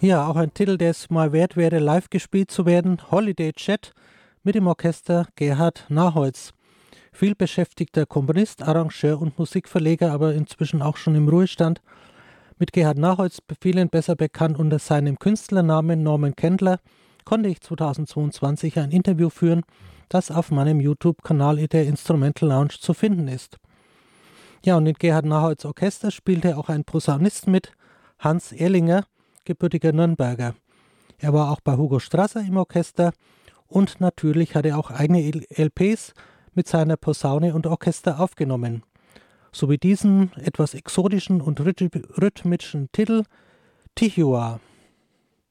Ja, auch ein Titel, der es mal wert wäre, live gespielt zu werden. Holiday Chat mit dem Orchester Gerhard Naholz. Vielbeschäftigter Komponist, Arrangeur und Musikverleger, aber inzwischen auch schon im Ruhestand. Mit Gerhard Naholz, vielen besser bekannt unter seinem Künstlernamen Norman Kendler, konnte ich 2022 ein Interview führen, das auf meinem YouTube-Kanal in der Instrumental Lounge zu finden ist. Ja, und in Gerhard Naholz Orchester spielte auch ein Posaunist mit, Hans Ehrlinger, gebürtiger Nürnberger. Er war auch bei Hugo Strasser im Orchester und natürlich hat er auch eigene LPs mit seiner Posaune und Orchester aufgenommen. So wie diesen etwas exotischen und rhythmischen Titel Tichua.